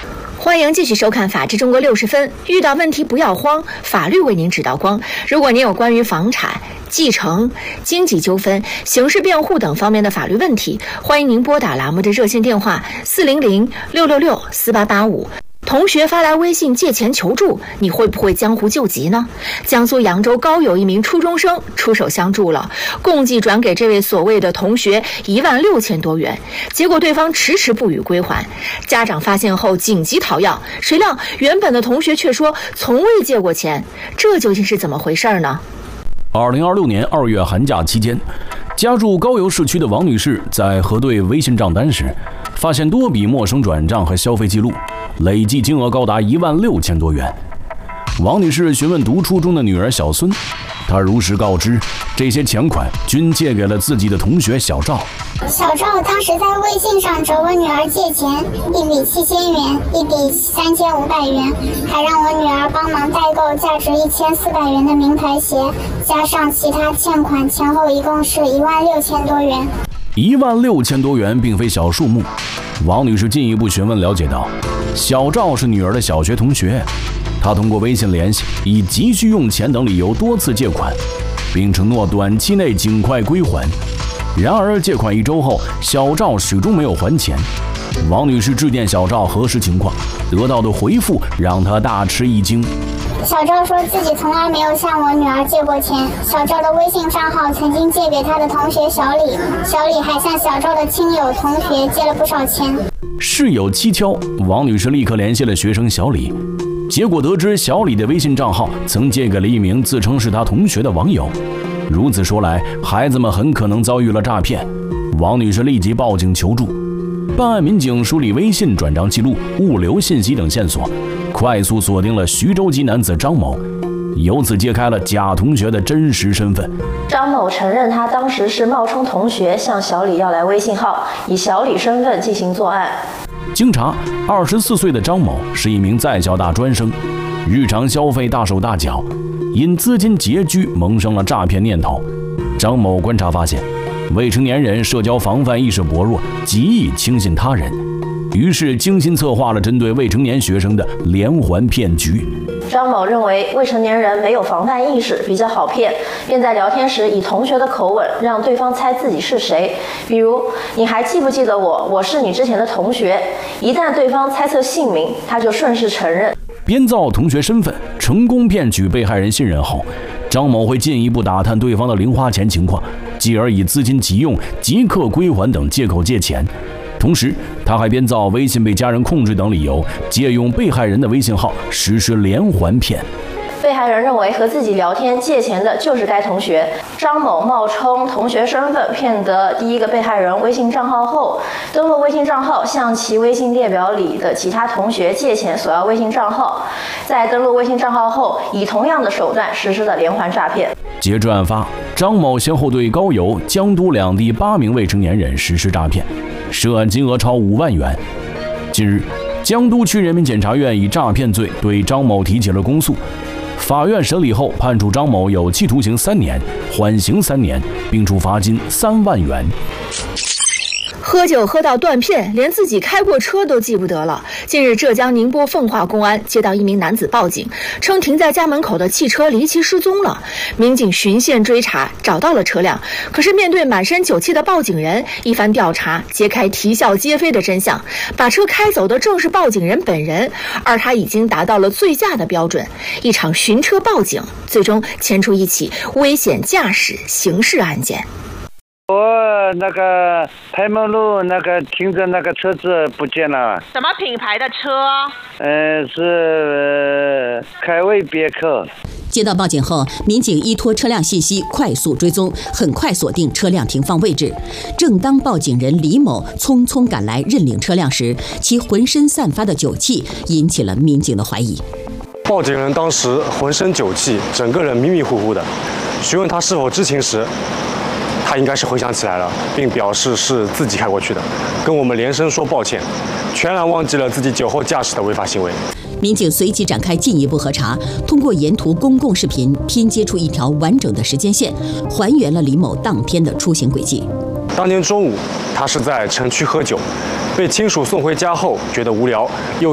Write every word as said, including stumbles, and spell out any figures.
欢迎继续收看《法治中国六十分》，遇到问题不要慌，法律为您指导光。如果您有关于房产、继承、经济纠纷、刑事辩护等方面的法律问题，欢迎您拨打栏目的热线电话四零零六六六四八八五。同学发来微信借钱求助，你会不会江湖救急呢？江苏扬州高有一名初中生出手相助了，共计转给这位所谓的同学一万六千多元，结果对方迟迟不予归还。家长发现后紧急讨要，谁料原本的同学却说从未借过钱，这究竟是怎么回事呢？ 二零二六年二月寒假期间，家住高邮市区的王女士在核对微信账单时，发现多笔陌生转账和消费记录，累计金额高达一万六千多元。王女士询问读初中的女儿小孙，她如实告知，这些钱款均借给了自己的同学小赵。 小赵当时在微信上找我女儿借钱，一笔七千元，一笔三千五百元，还让我女儿帮忙代购价值一千四百元的名牌鞋，加上其他欠款，前后一共是一万六千多元。 一万六千多元并非小数目。王女士进一步询问了解到，小赵是女儿的小学同学，她通过微信联系，以急需用钱等理由多次借款，并承诺短期内尽快归还。然而借款一周后，小赵始终没有还钱。王女士致电小赵核实情况，得到的回复让她大吃一惊。 小赵说自己从来没有向我女儿借过钱，小赵的微信账号曾经借给他的同学小李，小李还向小赵的亲友同学借了不少钱。 事有蹊跷，王女士立刻联系了学生小李，结果得知小李的微信账号曾借给了一名自称是他同学的网友。如此说来，孩子们很可能遭遇了诈骗。王女士立即报警求助。办案民警梳理微信转账记录、物流信息等线索，快速锁定了徐州籍男子张某，由此揭开了假同学的真实身份。 张某承认他当时是冒充同学向小李要来微信号，以小李身份进行作案。 经查，二十四岁的张某是一名在校大专生，日常消费大手大脚，因资金拮据萌生了诈骗念头。张某观察发现，未成年人社交防范意识薄弱，极易轻信他人，于是精心策划了针对未成年学生的连环骗局。 张某认为未成年人没有防范意识，比较好骗，便在聊天时以同学的口吻让对方猜自己是谁，比如你还记不记得我，我是你之前的同学。一旦对方猜测姓名，他就顺势承认。 编造同学身份，成功骗取被害人信任后，张某会进一步打探对方的零花钱情况，继而以资金急用、即刻归还等借口借钱。同时，他还编造微信被家人控制等理由，借用被害人的微信号实施连环骗。 被害人认为和自己聊天借钱的就是该同学，张某冒充同学身份骗得第一个被害人微信账号后，登录微信账号向其微信列表里的其他同学借钱索要微信账号，在登录微信账号后，以同样的手段实施了连环诈骗。 截至案发，张某先后对高邮、江都两地八名未成年人实施诈骗，涉案金额超五万元。近日，江都区人民检察院以诈骗罪对张某提起了公诉。法院审理后判处张某有期徒刑三年，缓刑三年，并处罚金三万元。 喝酒喝到断片，连自己开过车都记不得了。近日，浙江宁波奉化公安接到一名男子报警，称停在家门口的汽车离奇失踪了。民警循线追查，找到了车辆。可是面对满身酒气的报警人，一番调查揭开啼笑皆非的真相，把车开走的正是报警人本人，而他已经达到了醉驾的标准。一场寻车报警，最终牵出一起危险驾驶刑事案件。 我那个台门路那个停着那个车子不见了。 什么品牌的车？ 呃，是呃凯威别克。 接到报警后，民警依托车辆信息快速追踪，很快锁定车辆停放位置。正当报警人李某匆匆赶来认领车辆时，其浑身散发的酒气引起了民警的怀疑。 报警人当时浑身酒气，整个人迷迷糊糊的。询问他是否知情时，他应该是回想起来了，并表示是自己开过去的，跟我们连声说抱歉，全然忘记了自己酒后驾驶的违法行为。 民警随即展开进一步核查，通过沿途公共视频拼接出一条完整的时间线，还原了李某当天的出行轨迹。 当天中午，他是在城区喝酒，被亲属送回家后觉得无聊，又